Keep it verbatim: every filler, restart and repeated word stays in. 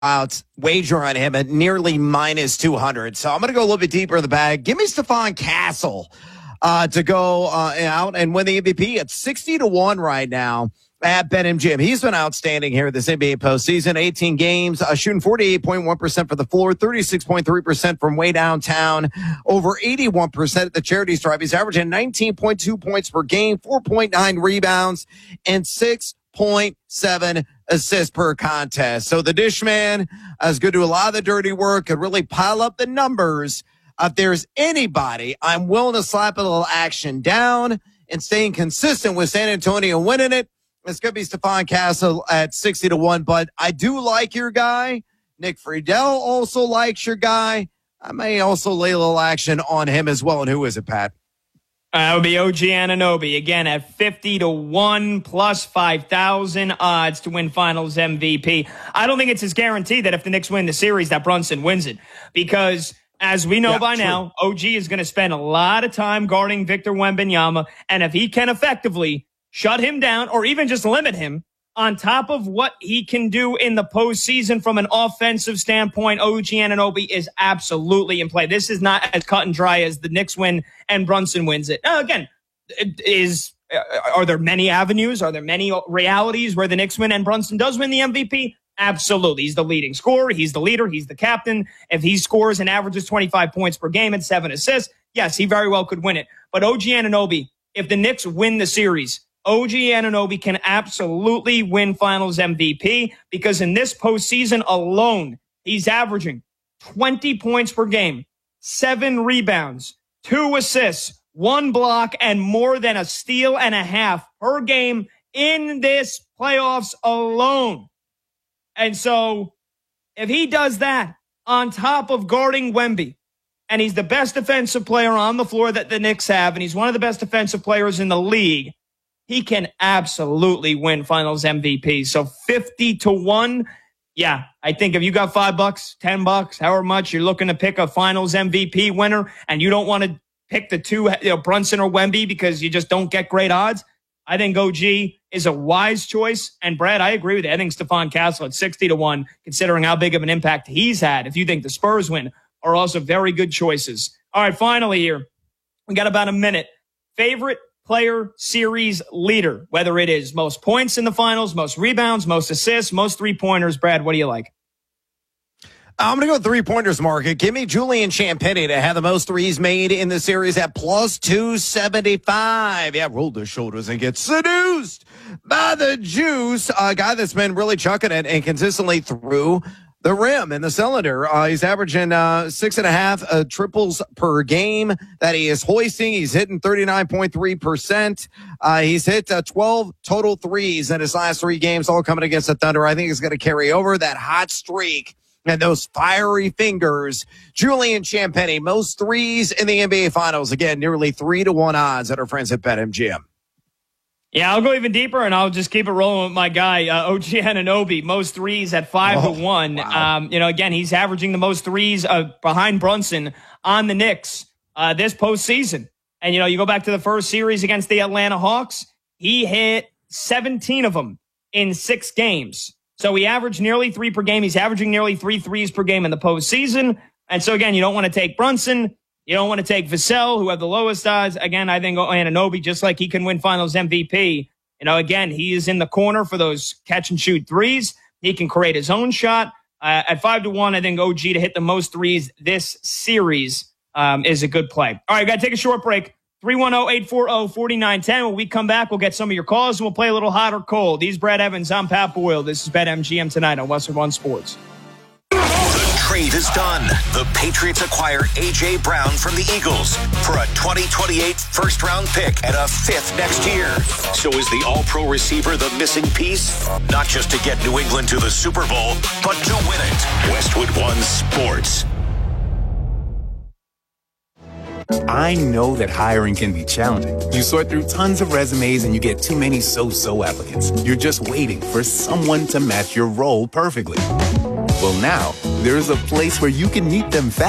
out wager on him at nearly minus two hundred. So I'm going to go a little bit deeper in the bag. Give me Stephon Castle uh, to go uh, out and win the M V P at sixty to one right now at BetMGM. He's been outstanding here this N B A postseason. eighteen games, uh, shooting forty-eight point one percent for the floor, thirty-six point three percent from way downtown, over eighty-one percent at the charity stripe. He's averaging nineteen point two points per game, four point nine rebounds, and six point seven assists per contest. So the dish man is going to do a lot of the dirty work, could really pile up the numbers. Uh, if there's anybody I'm willing to slap a little action down and staying consistent with San Antonio winning it, it's going to be Stephon Castle at sixty to one. But I do like your guy. Nick Friedel also likes your guy. I may also lay a little action on him as well. And who is it, Pat? Uh, that would be O G Anunoby, again, at fifty to one plus five thousand odds to win finals M V P. I don't think it's as guaranteed that if the Knicks win the series that Brunson wins it, because as we know yeah, by true. now, O G is going to spend a lot of time guarding Victor Wembanyama, and if he can effectively shut him down or even just limit him on top of what he can do in the postseason from an offensive standpoint, O G Anunoby is absolutely in play. This is not as cut and dry as the Knicks win and Brunson wins it. Now, again, is are there many avenues? Are there many realities where the Knicks win and Brunson does win the M V P? Absolutely. He's the leading scorer. He's the leader. He's the captain. If he scores and averages twenty-five points per game and seven assists, yes, he very well could win it. But O G Anunoby, if the Knicks win the series, O G Anunoby can absolutely win finals M V P because in this postseason alone, he's averaging twenty points per game, seven rebounds, two assists, one block, and more than a steal and a half per game in this playoffs alone. And so if he does that on top of guarding Wemby, and he's the best defensive player on the floor that the Knicks have, and he's one of the best defensive players in the league, he can absolutely win finals M V P. So fifty to one. Yeah, I think if you got five bucks, ten bucks, however much you're looking to pick a finals M V P winner and you don't want to pick the two, you know, Brunson or Wemby because you just don't get great odds, I think O G is a wise choice. And Brad, I agree with you. I think Stephon Castle at sixty to one, considering how big of an impact he's had, if you think the Spurs win, are also very good choices. All right, finally here, we got about a minute. Favorite player series leader, whether it is most points in the finals, most rebounds, most assists, most three-pointers. Brad, what do you like? I'm going to go three-pointers market. Give me Julian Champagnie to have the most threes made in the series at plus two seventy-five. Yeah, roll the shoulders and get seduced by the juice. A guy that's been really chucking it and consistently through the rim and the cylinder. Uh, he's averaging uh, six and a half uh, triples per game that he is hoisting. He's hitting thirty-nine point three percent. Uh, he's hit uh, twelve total threes in his last three games, all coming against the Thunder. I think he's going to carry over that hot streak and those fiery fingers. Julian Champagnie, most threes in the N B A Finals. Again, nearly three to one odds at our friends at BetMGM. Yeah, I'll go even deeper, and I'll just keep it rolling with my guy, uh, O G Anunoby, most threes at five oh, to one. Wow. Um, you know, again, he's averaging the most threes uh, behind Brunson on the Knicks uh, this postseason. And, you know, you go back to the first series against the Atlanta Hawks, he hit seventeen of them in six games. So he averaged nearly three per game. He's averaging nearly three threes per game in the postseason. And so, again, you don't want to take Brunson. You don't want to take Vassell, who have the lowest odds. Again, I think Anunoby, just like he can win finals M V P. You know, again, he is in the corner for those catch and shoot threes. He can create his own shot. Uh, at five to one, I think O G to hit the most threes this series um, is a good play. All right, got to take a short break. three one zero, eight four zero, four nine one zero. When we come back, we'll get some of your calls and we'll play a little hot or cold. He's Brad Evans. I'm Pat Boyle. This is BetMGM tonight on Western One Sports. The trade is done. The Patriots acquire A J. Brown from the Eagles for a twenty twenty-eight first-round pick and a fifth next year. So is the all-pro receiver the missing piece? Not just to get New England to the Super Bowl, but to win it. Westwood One Sports. I know that hiring can be challenging. You sort through tons of resumes and you get too many so-so applicants. You're just waiting for someone to match your role perfectly. Well, now, there's a place where you can meet them fast.